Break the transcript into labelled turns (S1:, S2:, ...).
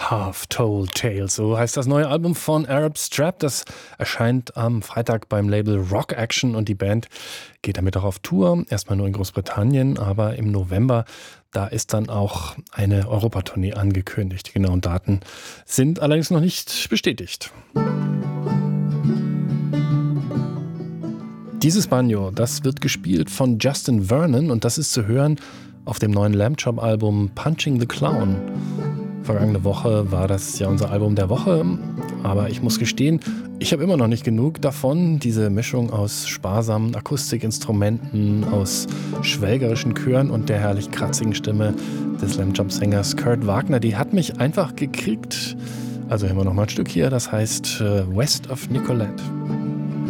S1: Half-Told Tales, so heißt das neue Album von Arab Strap. Das erscheint am Freitag beim Label Rock Action und die Band geht damit auch auf Tour. Erstmal nur in Großbritannien, aber im November, da ist dann auch eine Europatournee angekündigt. Die genauen Daten sind allerdings noch nicht bestätigt. Dieses Banjo, das wird gespielt von Justin Vernon und das ist zu hören auf dem neuen Lamb Chop-Album Punching the Clown. Vergangene Woche war das ja unser Album der Woche, aber ich muss gestehen, ich habe immer noch nicht genug davon. Diese Mischung aus sparsamen Akustikinstrumenten, aus schwelgerischen Chören und der herrlich kratzigen Stimme des Lamb Chop-Sängers Kurt Wagner, die hat mich einfach gekriegt. Also hören wir noch mal ein Stück hier, das heißt West of Nicolette.